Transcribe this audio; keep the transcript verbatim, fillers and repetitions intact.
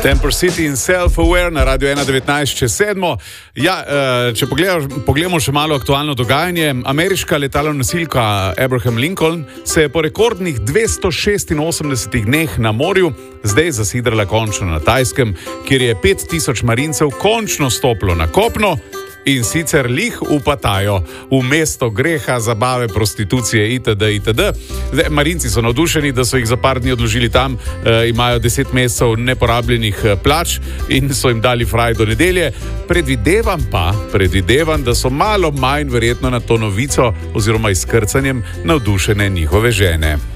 Temper City in Self-Aware na Radio ena devetnajst čez sedmo. Ja, če pogledamo še malo aktualno dogajanje, ameriška letalonosilka Abraham Lincoln se je po rekordnih dvesto šestinosemdesetih dneh na morju zdaj zasidrala končno na Tajskem, kjer je pet tisoč marincev končno stopilo na kopno. In sicer lih upatajo v mesto greha, zabave, prostitucije itd. itd. Zdaj, marinci so navdušeni, da so jih za par dni odložili tam, e, imajo deset mesecev neporabljenih plač in so jim dali fraj do nedelje. Predvidevam pa, predvidevam, da so malo manj verjetno na to novico oziroma izkrcanjem navdušene njihove žene.